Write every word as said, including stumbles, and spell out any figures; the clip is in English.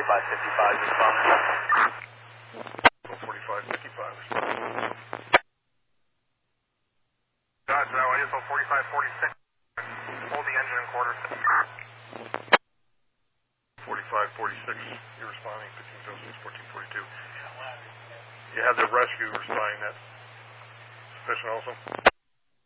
forty-five fifty-five responding. forty-five fifty-five responding. Dodge, now I S O forty-five forty-six. Hold the engine in quarters. forty-five forty-six, you're responding, fifteen oh six, fourteen forty-two. You have the rescue responding, that's sufficient also?